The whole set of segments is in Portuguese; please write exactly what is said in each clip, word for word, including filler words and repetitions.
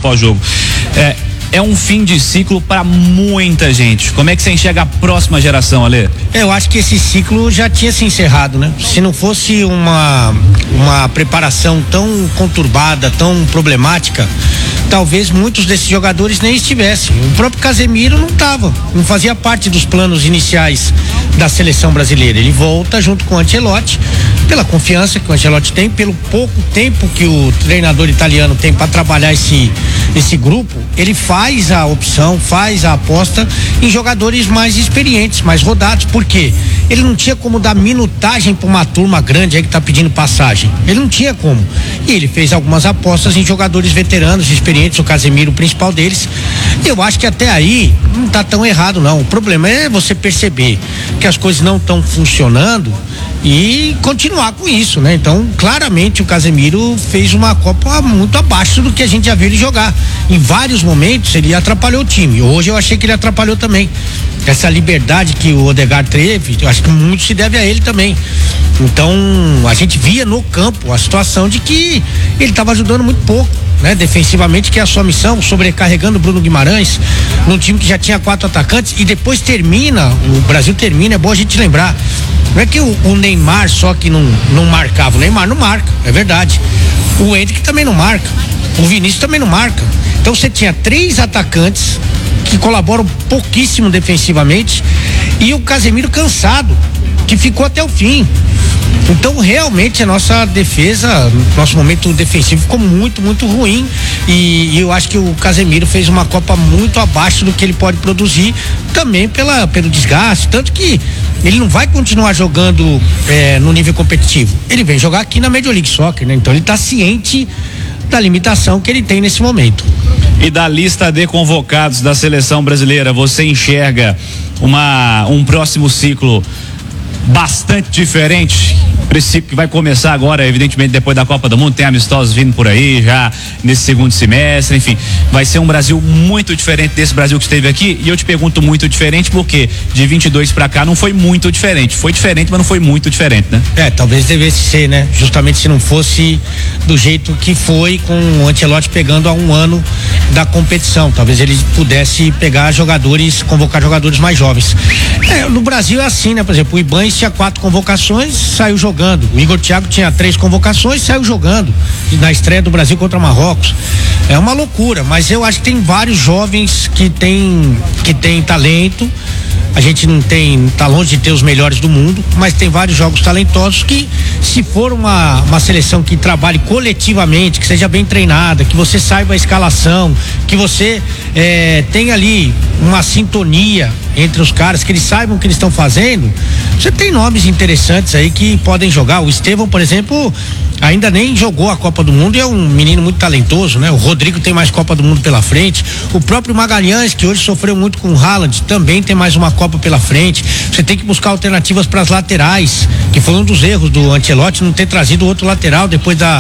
pós-jogo. É, é um fim de ciclo para muita gente. Como é que você enxerga a próxima geração, Ale? Eu acho que esse ciclo já tinha se encerrado, né? Se não fosse uma, uma preparação tão conturbada, tão problemática, talvez muitos desses jogadores nem estivessem. O próprio Casemiro não estava, não fazia parte dos planos iniciais da seleção brasileira. Ele volta junto com o Ancelotti, pela confiança que o Ancelotti tem, pelo pouco tempo que o treinador italiano tem para trabalhar esse, esse grupo, ele faz a opção, faz a aposta em jogadores mais experientes, mais rodados. Por quê? Ele não tinha como dar minutagem para uma turma grande aí que tá pedindo passagem. Ele não tinha como. E ele fez algumas apostas em jogadores veteranos, experientes, o Casemiro, o principal deles. Eu acho que até aí não tá tão errado, não. O problema é você perceber que as coisas não estão funcionando e continuar com isso, né? Então, claramente o Casemiro fez uma Copa muito abaixo do que a gente já viu ele jogar. Em vários momentos ele atrapalhou o time. Hoje eu achei que ele atrapalhou também. Essa liberdade que o Odegaard teve, eu acho que muito se deve a ele também. Então, a gente via no campo a situação de que ele estava ajudando muito pouco, né? Defensivamente, que é a sua missão, sobrecarregando o Bruno Guimarães num time que já tinha quatro atacantes e depois termina, o Brasil termina, é bom a gente lembrar. Não é que o, o Neymar só que não, não marcava, o Neymar não marca, é verdade. O Endrick também não marca, o Vinícius também não marca. Então você tinha três atacantes que colaboram pouquíssimo defensivamente e o Casemiro cansado, que ficou até o fim. Então realmente a nossa defesa, nosso momento defensivo ficou muito, muito ruim e, e eu acho que o Casemiro fez uma Copa muito abaixo do que ele pode produzir, também pela, pelo desgaste, tanto que ele não vai continuar jogando é, no nível competitivo, ele vem jogar aqui na Major League Soccer, né? Então ele está ciente da limitação que ele tem nesse momento. E da lista de convocados da seleção brasileira, você enxerga uma, um próximo ciclo bastante diferente? Princípio que vai começar agora, evidentemente, depois da Copa do Mundo, tem amistosos vindo por aí já nesse segundo semestre, enfim, vai ser um Brasil muito diferente desse Brasil que esteve aqui. E eu te pergunto muito diferente porque de vinte e dois pra cá não foi muito diferente, foi diferente, mas não foi muito diferente, né? É, talvez devesse ser, né? Justamente se não fosse do jeito que foi, com o Ancelotti pegando a um ano da competição, talvez ele pudesse pegar jogadores, convocar jogadores mais jovens. É, no Brasil é assim, né? Por exemplo, o Ibanez tinha quatro convocações, saiu jogando. O Igor Thiago tinha três convocações, saiu jogando na estreia do Brasil contra Marrocos. É uma loucura, mas eu acho que tem vários jovens que tem, que tem talento. A gente não tem, tá longe de ter os melhores do mundo, mas tem vários jogos talentosos que, se for uma, uma seleção que trabalhe coletivamente, que seja bem treinada, que você saiba a escalação, que você é, tenha ali uma sintonia entre os caras, que eles saibam o que eles estão fazendo, você tem nomes interessantes aí que podem jogar. O Estevão, por exemplo, ainda nem jogou a Copa do Mundo e é um menino muito talentoso, né? O Rodrigo tem mais Copa do Mundo pela frente. O próprio Magalhães, que hoje sofreu muito com o Haaland, também tem mais uma Copa pela frente. Você tem que buscar alternativas para as laterais, que foi um dos erros do Ancelotti, não ter trazido outro lateral depois da,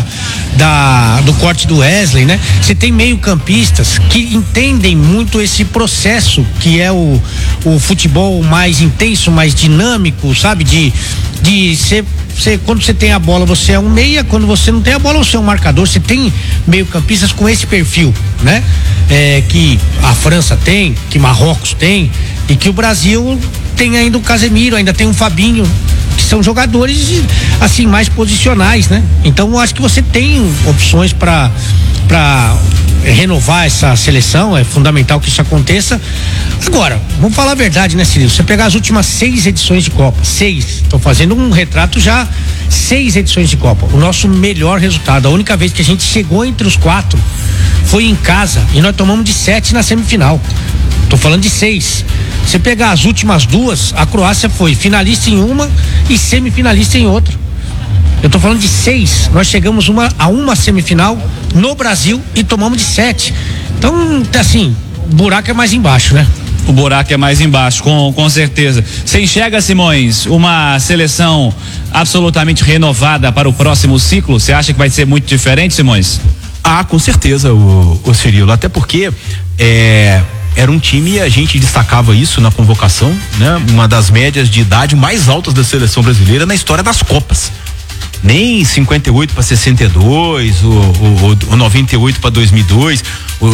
da do corte do Wesley, né? Você tem meio-campistas que entendem muito esse processo que é o, o futebol mais intenso, mais dinâmico, sabe? De, de ser Você, quando você tem a bola, você é um meia, quando você não tem a bola, você é um marcador. Você tem meio-campistas com esse perfil, né? É, que a França tem, que Marrocos tem, e que o Brasil tem ainda o Casemiro, ainda tem um Fabinho, que são jogadores assim mais posicionais, né? Então eu acho que você tem opções para para renovar essa seleção, é fundamental que isso aconteça. Agora, vamos falar a verdade, né, Cirilo? Você pegar as últimas seis edições de Copa, seis, estou fazendo um retrato já, seis edições de Copa, o nosso melhor resultado, a única vez que a gente chegou entre os quatro foi em casa e nós tomamos de sete na semifinal. Tô falando de seis. Você pegar as últimas duas, a Croácia foi finalista em uma e semifinalista em outra. Eu tô falando de seis, nós chegamos uma, a uma semifinal no Brasil e tomamos de sete. Então, assim, o buraco é mais embaixo, né? O buraco é mais embaixo, com, com certeza. Você enxerga, Simões, uma seleção absolutamente renovada para o próximo ciclo? Você acha que vai ser muito diferente, Simões? Ah, com certeza, o, o Cirilo, até porque é, era um time, a gente destacava isso na convocação, né? Uma das médias de idade mais altas da seleção brasileira na história das Copas. Nem cinquenta e oito para sessenta e dois, o, o, o noventa e oito para dois mil e dois, o